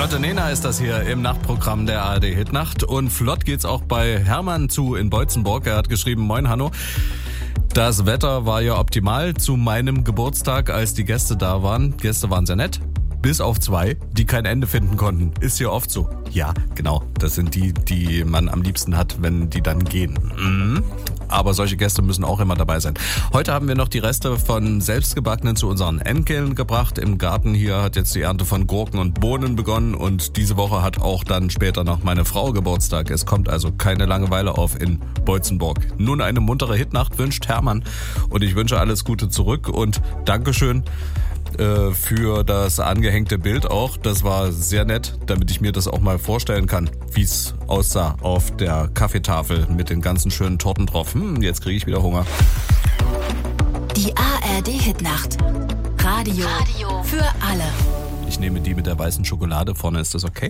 Flotte Nena ist das hier im Nachtprogramm der ARD Hitnacht. Und flott geht's auch bei Hermann zu in Beutzenburg. Er hat geschrieben, moin Hanno. Das Wetter war ja optimal zu meinem Geburtstag, als die Gäste da waren. Gäste waren sehr nett. Bis auf 2, die kein Ende finden konnten. Ist hier oft so. Ja, genau. Das sind die man am liebsten hat, wenn die dann gehen. Aber solche Gäste müssen auch immer dabei sein. Heute haben wir noch die Reste von selbstgebackenen zu unseren Enkeln gebracht. Im Garten hier hat jetzt die Ernte von Gurken und Bohnen begonnen. Und diese Woche hat auch dann später noch meine Frau Geburtstag. Es kommt also keine Langeweile auf in Beutzenburg. Nun eine muntere Hitnacht wünscht Hermann. Und ich wünsche alles Gute zurück und Dankeschön für das angehängte Bild auch. Das war sehr nett, damit ich mir das auch mal vorstellen kann, wie es aussah auf der Kaffeetafel mit den ganzen schönen Torten drauf. Jetzt kriege ich wieder Hunger. Die ARD Hitnacht. Radio für alle. Ich nehme die mit der weißen Schokolade vorne, ist das okay?